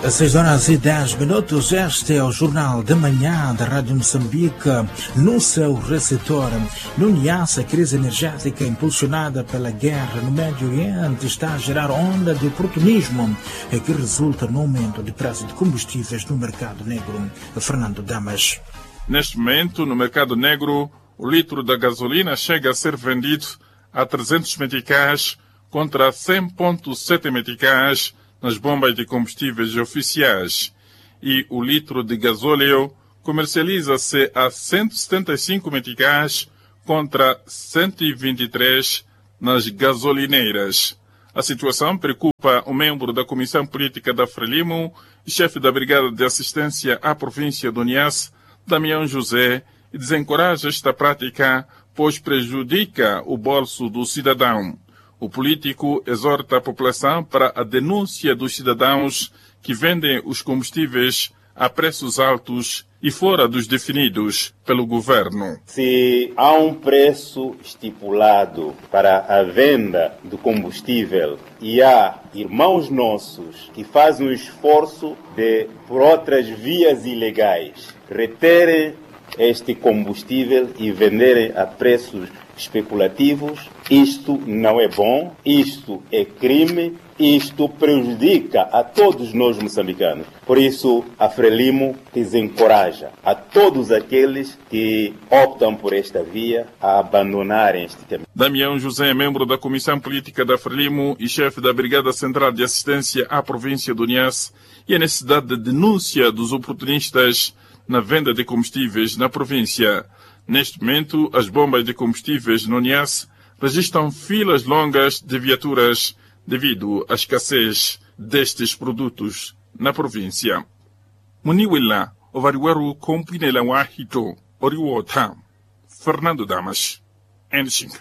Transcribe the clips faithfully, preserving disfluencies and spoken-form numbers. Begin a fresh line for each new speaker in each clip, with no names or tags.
Às seis horas e dez minutos, este é o Jornal da Manhã da Rádio Moçambique. No seu receptor, no Niassa, a crise energética impulsionada pela guerra no Médio Oriente está a gerar onda de oportunismo que resulta no aumento de preço de combustíveis no mercado negro. Fernando Damas.
Neste momento, no mercado negro, o litro da gasolina chega a ser vendido a trezentos meticais contra cem vírgula sete meticais nas bombas de combustíveis oficiais, e o litro de gasóleo comercializa-se a cento e setenta e cinco meticais contra cento e vinte e três nas gasolineiras. A situação preocupa o membro da Comissão Política da Frelimo e chefe da Brigada de Assistência à província do Niassa, Damião José, e desencoraja esta prática, pois prejudica o bolso do cidadão. O político exorta a população para a denúncia dos cidadãos que vendem os combustíveis a preços altos e fora dos definidos pelo governo.
Se há um preço estipulado para a venda do combustível e há irmãos nossos que fazem o esforço de, por outras vias ilegais, reterem este combustível e venderem a preços especulativos, isto não é bom, isto é crime, isto prejudica a todos nós moçambicanos. Por isso, a Frelimo desencoraja a todos aqueles que optam por esta via a abandonarem este caminho.
Damião José é membro da Comissão Política da Frelimo e chefe da Brigada Central de Assistência à província do Niassa, e a necessidade de denúncia dos oportunistas na venda de combustíveis na província. Neste momento, as bombas de combustíveis no Niassa registram filas longas de viaturas devido à escassez destes produtos na província. Muniwila, Ovariweru, Compinela Wahito, Oriwota, Fernando Damas, Enching.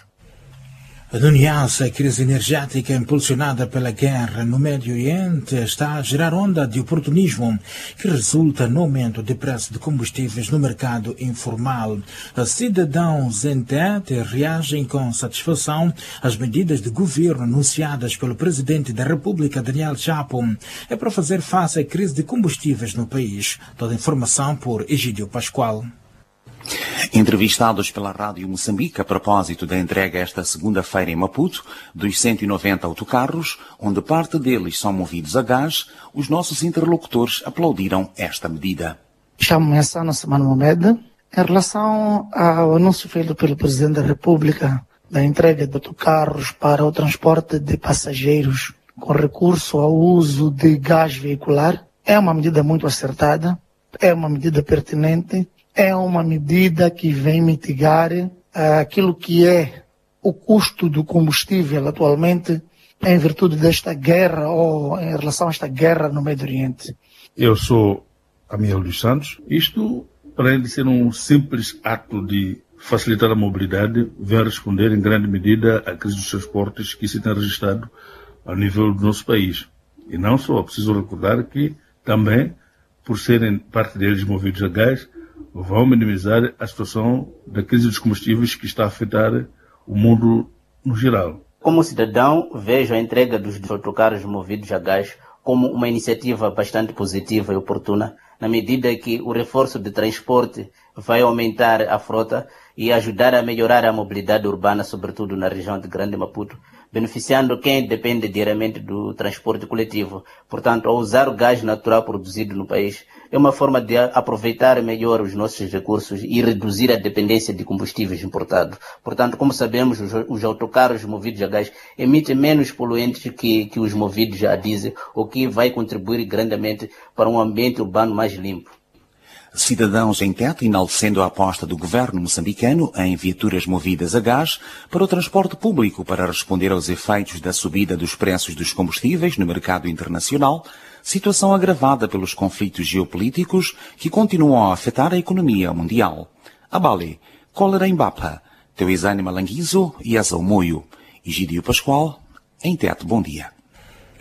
No Niassa, a crise energética impulsionada pela guerra no Médio Oriente está a gerar onda de oportunismo que resulta no aumento de preço de combustíveis no mercado informal. Cidadãos em Tete reagem com satisfação às medidas de governo anunciadas pelo presidente da República, Daniel Chapo, é para fazer face à crise de combustíveis no país. Toda a informação por Egídio Pascoal.
Entrevistados pela Rádio Moçambique a propósito da entrega esta segunda-feira em Maputo dos cento e noventa autocarros, onde parte deles são movidos a gás, os nossos interlocutores aplaudiram esta medida.
Chamo-me Assana Semana Mohamed. Em relação ao anúncio feito pelo Presidente da República da entrega de autocarros para o transporte de passageiros com recurso ao uso de gás veicular, é uma medida muito acertada, é uma medida pertinente. É uma medida que vem mitigar uh, aquilo que é o custo do combustível atualmente em virtude desta guerra ou em relação a esta guerra no Médio Oriente.
Eu sou Amiel dos Santos. Isto, além de ser um simples ato de facilitar a mobilidade, vem responder em grande medida à crise dos transportes que se tem registrado ao nível do nosso país. E não só, preciso recordar que também, por serem parte deles movidos a gás, vão minimizar a situação da crise dos combustíveis que está a afetar o mundo no geral.
Como cidadão, vejo a entrega dos autocarros movidos a gás como uma iniciativa bastante positiva e oportuna, na medida que o reforço de transporte vai aumentar a frota e ajudar a melhorar a mobilidade urbana, sobretudo na região de Grande Maputo, beneficiando quem depende diariamente do transporte coletivo. Portanto, ao usar o gás natural produzido no país, é uma forma de aproveitar melhor os nossos recursos e reduzir a dependência de combustíveis importados. Portanto, como sabemos, os, os autocarros movidos a gás emitem menos poluentes que, que os movidos a diesel, o que vai contribuir grandemente para um ambiente urbano mais limpo.
Cidadãos em Tete enaltecendo a aposta do governo moçambicano em viaturas movidas a gás para o transporte público para responder aos efeitos da subida dos preços dos combustíveis no mercado internacional, situação agravada pelos conflitos geopolíticos que continuam a afetar a economia mundial. Abale, Cólera Embapa, Teuizane Malanguizo e Azal Moio. Egídio Pascoal, em Tete, bom dia.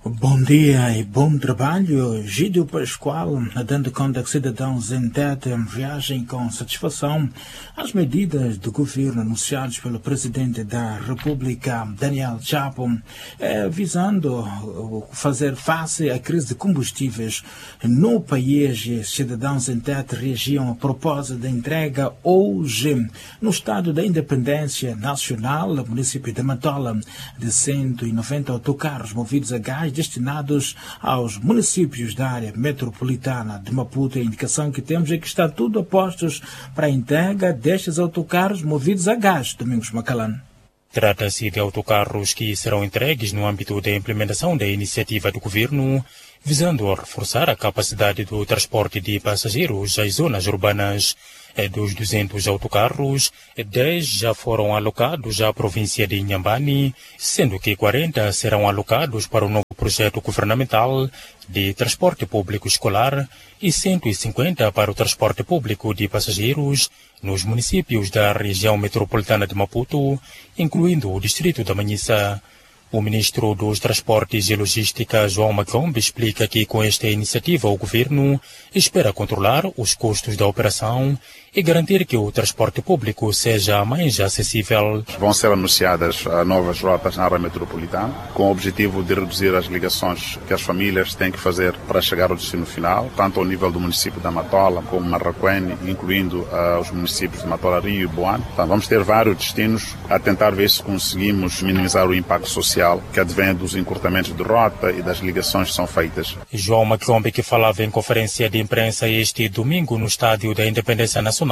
Bom dia e bom trabalho. Gídio Pascoal, dando conta que cidadãos em Tete reagem com satisfação às medidas do governo anunciadas pelo presidente da República, Daniel Chapo, eh, visando fazer face à crise de combustíveis no país. Cidadãos em Tete reagiam a propósito da entrega hoje, no estado da Independência Nacional, no município de Matola, de cento e noventa autocarros movidos a gás destinados aos municípios da área metropolitana de Maputo. A indicação que temos é que está tudo a postos para a entrega destes autocarros movidos a gás. Domingos Macalano.
Trata-se de autocarros que serão entregues no âmbito da implementação da iniciativa do governo, visando a reforçar a capacidade do transporte de passageiros às zonas urbanas. Dos duzentos autocarros, dez já foram alocados à província de Inhambane, sendo que quarenta serão alocados para o novo projeto governamental de transporte público escolar e cento e cinquenta para o transporte público de passageiros nos municípios da região metropolitana de Maputo, incluindo o distrito da Manhissa. O ministro dos Transportes e Logística, João Macombe, explica que com esta iniciativa o governo espera controlar os custos da operação e garantir que o transporte público seja mais acessível.
Vão ser anunciadas novas rotas na área metropolitana, com o objetivo de reduzir as ligações que as famílias têm que fazer para chegar ao destino final, tanto ao nível do município da Matola como Marraquene, incluindo uh, os municípios de Matola, Rio e Boane. Então, vamos ter vários destinos a tentar ver se conseguimos minimizar o impacto social que advém dos encurtamentos de rota e das ligações que são feitas.
João Macombe, que falava em conferência de imprensa este domingo no Estádio da Independência Nacional,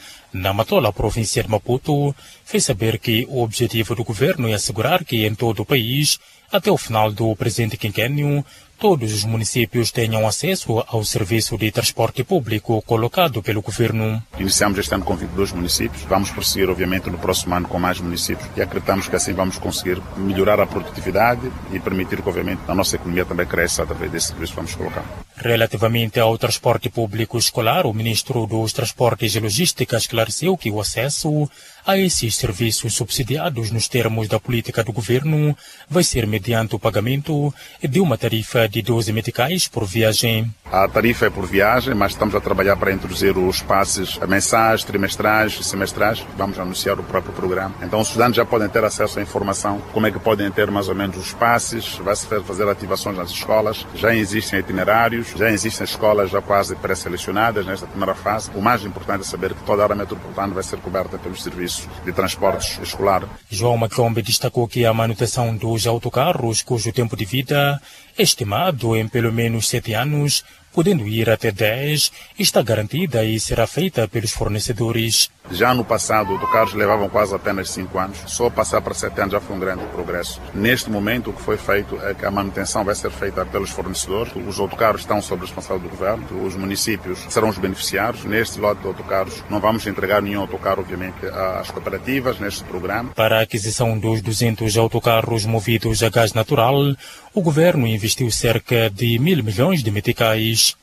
na Matola, província de Maputo, fez saber que o objetivo do governo é assegurar que em todo o país, até o final do presente quinquênio, todos os municípios tenham acesso ao serviço de transporte público colocado pelo governo.
Iniciamos este ano com vinte e dois municípios. Vamos prosseguir, obviamente, no próximo ano com mais municípios e acreditamos que assim vamos conseguir melhorar a produtividade e permitir que, obviamente, a nossa economia também cresça através desse serviço que vamos colocar.
Relativamente ao transporte público escolar, o ministro dos Transportes e Logística esclareceu que o acesso a esses serviços subsidiados nos termos da política do governo vai ser mediante o pagamento de uma tarifa de doze meticais por viagem.
A tarifa é por viagem, mas estamos a trabalhar para introduzir os passes mensais, trimestrais e semestrais. Vamos anunciar o próprio programa. Então os estudantes já podem ter acesso à informação, como é que podem ter mais ou menos os passes, vai-se fazer ativações nas escolas, já existem itinerários, já existem escolas já quase pré-selecionadas nesta primeira fase. O mais importante é saber que toda a área metropolitana vai ser coberta pelos serviços de transportes escolar.
João Macombe destacou que a manutenção dos autocarros, cujo tempo de vida é estimado em pelo menos sete anos, podendo ir até dez, está garantida e será feita pelos fornecedores.
Já no passado, autocarros levavam quase apenas cinco anos. Só passar para sete anos já foi um grande progresso. Neste momento, o que foi feito é que a manutenção vai ser feita pelos fornecedores. Os autocarros estão sob a responsabilidade do governo. Os municípios serão os beneficiários. Neste lote de autocarros, não vamos entregar nenhum autocarro, obviamente, às cooperativas neste programa.
Para a aquisição dos duzentos autocarros movidos a gás natural, o governo investiu cerca de mil milhões de meticais.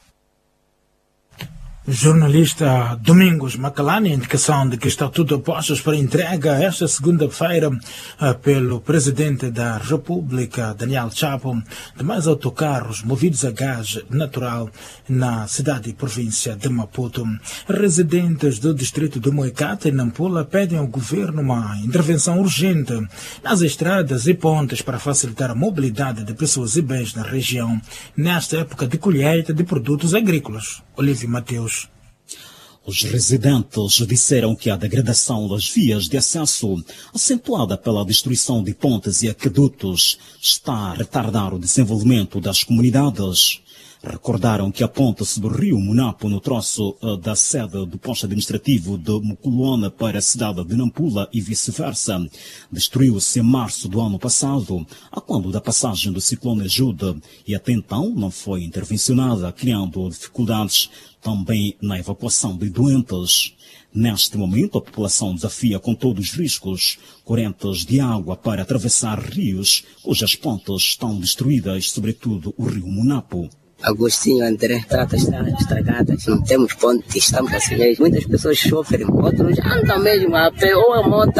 Jornalista Domingos Macalani, indicação de que está tudo a postos para entrega esta segunda-feira pelo Presidente da República, Daniel Chapo, de mais autocarros movidos a gás natural na cidade e província de Maputo. Residentes do distrito de Moicata e Nampula pedem ao governo uma intervenção urgente nas estradas e pontes para facilitar a mobilidade de pessoas e bens na região nesta época de colheita de produtos agrícolas. Olívio Mateus.
Os residentes disseram que a degradação das vias de acesso, acentuada pela destruição de pontes e aquedutos, está a retardar o desenvolvimento das comunidades. Recordaram que a ponte do rio Munapo, no troço uh, da sede do posto administrativo de Muculuona para a cidade de Nampula e vice-versa, destruiu-se em março do ano passado, a quando da passagem do ciclone Ajuda, e até então não foi intervencionada, criando dificuldades também na evacuação de doentes. Neste momento, a população desafia com todos os riscos correntes de água para atravessar rios, cujas pontes estão destruídas, sobretudo o rio Munapo.
Agostinho André, tratas estragadas, não temos ponte, estamos assim mesmo. Muitas pessoas sofrem, outros andam mesmo a pé ou a moto.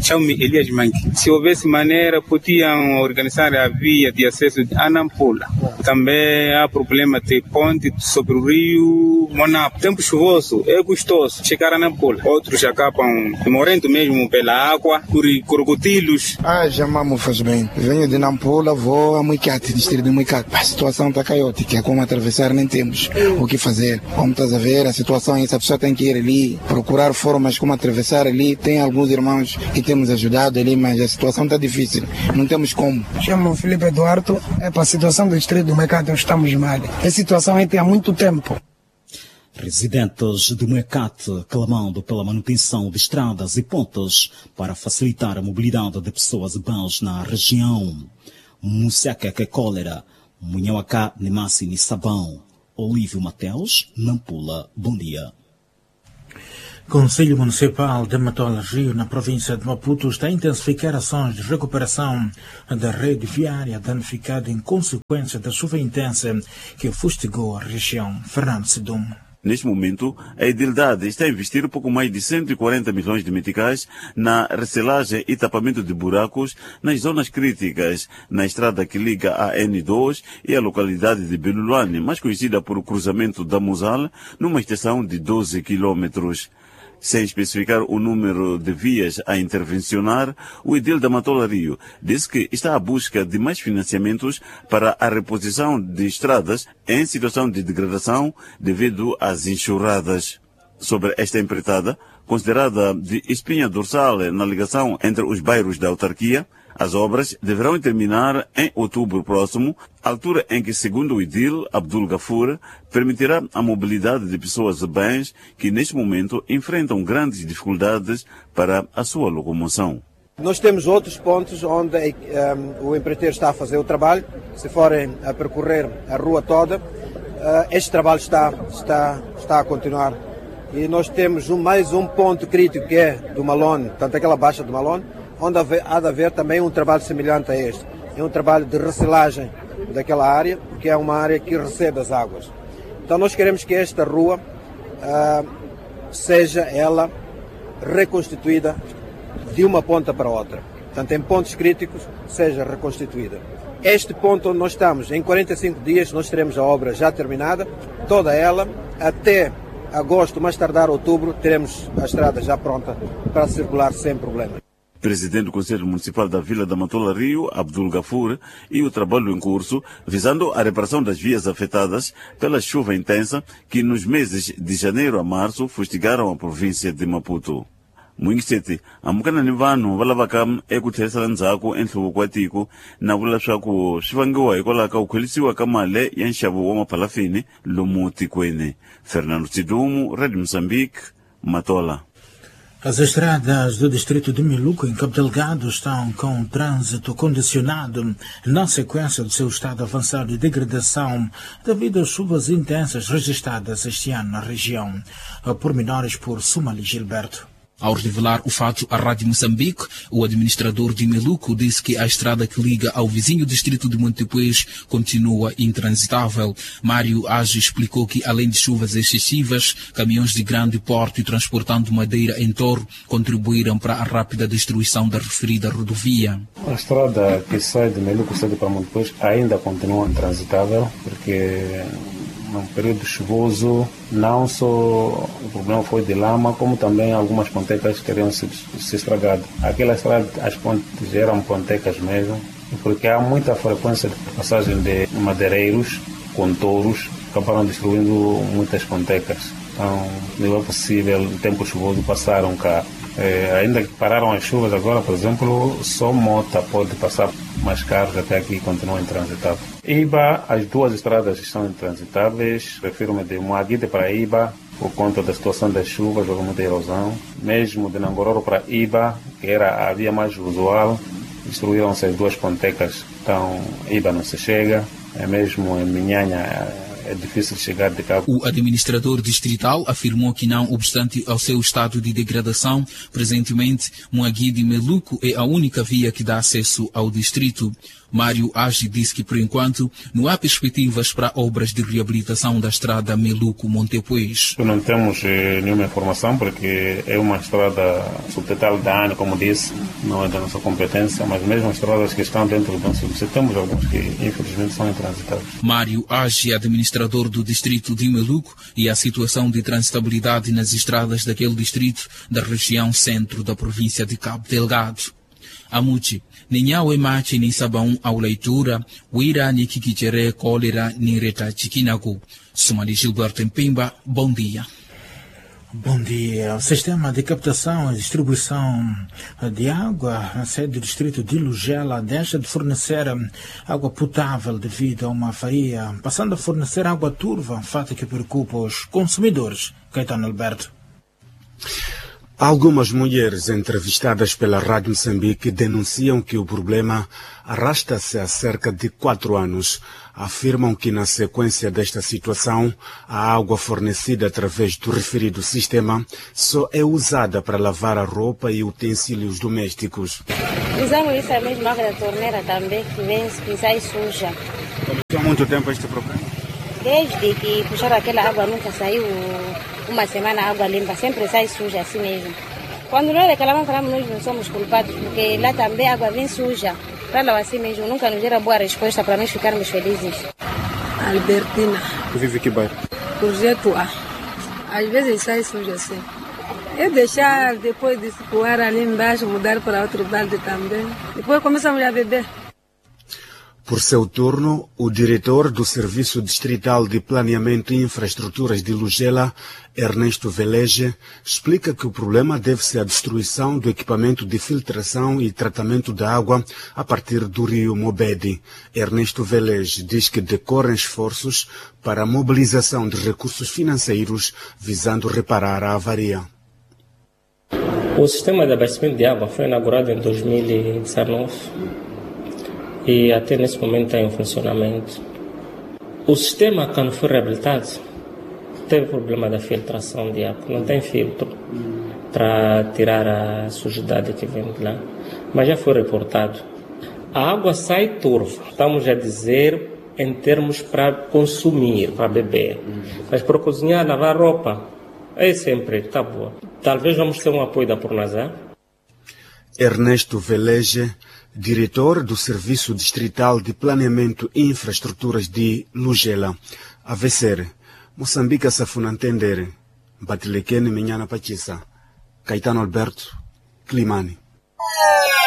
Chamo-me Elias Manque. Se houvesse maneira, podiam organizar a via de acesso a Nampula. Também há problema de ponte sobre o rio Monapo. Tempo chuvoso é custoso chegar a Nampula. Outros acabam morrendo mesmo pela água, por crocodilos.
Ah, Jamamo faz bem. Venho de Nampula, vou a Muicate, distrito de Muicate. A situação está caótica, como atravessar nem temos o que fazer. Como estás a ver, a situação é essa, a pessoa tem que ir ali, procurar formas como atravessar ali. Tem alguns irmãos que temos ajudado ali, mas a situação está difícil, não temos como.
Chamo-me Felipe Eduardo, é para a situação do distrito do Muicate, estamos mal. A situação é há muito tempo.
Residentes do Muicate clamando pela manutenção de estradas e pontes para facilitar a mobilidade de pessoas e bens na região. Museca que cólera, Munhauacá, Nemassi e Sabão. Olívio Mateus, Nampula, bom dia.
Conselho Municipal de Matola Rio, na província de Maputo, está a intensificar ações de recuperação da rede viária danificada em consequência da chuva intensa que fustigou a região. Fernando Sidum.
Neste momento, a Edildade está a investir pouco mais de cento e quarenta milhões de meticais na recelagem e tapamento de buracos nas zonas críticas, na estrada que liga a N dois e a localidade de Belulane, mais conhecida por o cruzamento da Muzal, numa extensão de doze quilômetros. Sem especificar o número de vias a intervencionar, o edil da Matola Rio disse que está à busca de mais financiamentos para a reposição de estradas em situação de degradação devido às enxurradas. Sobre esta empreitada, considerada de espinha dorsal na ligação entre os bairros da autarquia, as obras deverão terminar em outubro próximo, altura em que, segundo o edil Abdul Gafur, permitirá a mobilidade de pessoas e bens que, neste momento, enfrentam grandes dificuldades para a sua locomoção.
Nós temos outros pontos onde um, o empreiteiro está a fazer o trabalho. Se forem a percorrer a rua toda, uh, este trabalho está, está, está a continuar. E nós temos um, mais um ponto crítico, que é do Malone, tanto aquela baixa do Malone, onde há de haver também um trabalho semelhante a este. É um trabalho de recelagem daquela área, porque é uma área que recebe as águas. Então nós queremos que esta rua uh, seja ela reconstituída de uma ponta para outra. Portanto, em pontos críticos, seja reconstituída. Este ponto onde nós estamos, em quarenta e cinco dias, nós teremos a obra já terminada, toda ela, até agosto, mais tardar outubro, teremos a estrada já pronta para circular sem problema.
Presidente do Conselho Municipal da Vila da Matola Rio, Abdul Gafur, e o trabalho em curso visando a reparação das vias afetadas pela chuva intensa que nos meses de janeiro a março fustigaram a província de Maputo. Muingisete, amukana nivanu valavakam ekuthesa ndzhaku enhluku wa tiko na vula swaku swi vangiwa hikwalaho ka ku khwelisiwa ka mali ya nxavo wa maphalafini lomu tikweni. Fernando Sidumu, Radio Moçambique, Matola.
As estradas do distrito de Miluco, em Cabo Delgado, estão com trânsito condicionado na sequência do seu estado avançado de degradação devido às chuvas intensas registradas este ano na região. Pormenores por Sumali Gilberto.
Ao revelar o fato à Rádio Moçambique, o administrador de Meluco disse que a estrada que liga ao vizinho distrito de Montepuez continua intransitável. Mário Age explicou que, além de chuvas excessivas, caminhões de grande porte transportando madeira em torno contribuíram para a rápida destruição da referida rodovia.
A estrada que sai de Meluco, sai para Montepuez, ainda continua intransitável, porque num período chuvoso, não só o problema foi de lama, como também algumas pontecas teriam se, se estragado. Aquela estrada, as pontes eram pontecas mesmo, porque há muita frequência de passagem de madeireiros com touros, acabaram destruindo muitas pontecas. Então, não é possível, em tempo chuvoso, passaram cá. É, ainda que pararam as chuvas agora, por exemplo, só mota pode passar, mais carros até aqui continuam intransitáveis. Iba, as duas estradas estão intransitáveis, refiro-me de Moaguide para Iba, por conta da situação das chuvas, houve muita erosão. Mesmo de Nangororo para Iba, que era a via mais usual, destruíram-se as duas pontecas, então Iba não se chega. É mesmo em Minhanha, é difícil chegar de cá.
O administrador distrital afirmou que, não obstante ao seu estado de degradação, presentemente Moagui de Meluco é a única via que dá acesso ao distrito. Mário Agi disse que, por enquanto, não há perspectivas para obras de reabilitação da estrada Meluco-Montepuez.
Não temos eh, nenhuma informação, porque é uma estrada subtotal da ANE, como disse, não é da nossa competência, mas mesmo as estradas que estão dentro do nosso distrito, temos alguns que, infelizmente, são intransitáveis.
Mário Agi, administrador do distrito de Meluco, e a situação de transitabilidade nas estradas daquele distrito da região centro da província de Cabo Delgado. Amuchi, nem ao emate nem sabão ao leitura, uira ni kikichere cólera ni reta chiquinago. Sumali Gilberto em Pemba, bom dia.
Bom dia. O sistema de captação e distribuição de água na sede do distrito de Lugela deixa de fornecer água potável devido a uma avaria, passando a fornecer água turva, fato que preocupa os consumidores. Caetano Alberto.
Algumas mulheres entrevistadas pela Rádio Moçambique denunciam que o problema arrasta-se há cerca de quatro anos. Afirmam que, na sequência desta situação, a água fornecida através do referido sistema só é usada para lavar a roupa e utensílios domésticos.
Usamos isso mesmo, água da torneira também, que vem que sai suja.
Há muito tempo este problema?
Desde que puxaram aquela água, nunca saiu uma semana a água limpa, sempre sai suja assim mesmo. Quando nós reclamamos, falamos, nós não somos culpados, porque lá também a água vem suja. Para lá assim mesmo, nunca nos gera boa resposta para nós ficarmos felizes.
Albertina.
Vive que bairro?
Projeto A. Às vezes sai suja assim. É deixar depois de se coar ali embaixo, mudar para outro balde também. Depois começamos a beber.
Por seu turno, o diretor do Serviço Distrital de Planeamento e Infraestruturas de Lugela, Ernesto Velege, explica que o problema deve-se à destruição do equipamento de filtração e tratamento da água a partir do rio Mobedi. Ernesto Velege diz que decorrem esforços para a mobilização de recursos financeiros visando reparar a avaria.
O sistema de abastecimento de água foi inaugurado em dois mil e dezenove. E até nesse momento está em funcionamento. O sistema, quando foi reabilitado, teve problema da filtração de água. Não tem filtro para tirar a sujidade que vem de lá. Mas já foi reportado. A água sai turva, estamos a dizer em termos para consumir, para beber. Mas para cozinhar, lavar roupa, é sempre, está boa. Talvez vamos ter um apoio da Pronasar.
Ernesto Velege, diretor do Serviço Distrital de Planeamento e Infraestruturas de Lugela. A vencer, Moçambique safuna entender, Batilequene Minhana Pachisa, Caetano Alberto, Climani.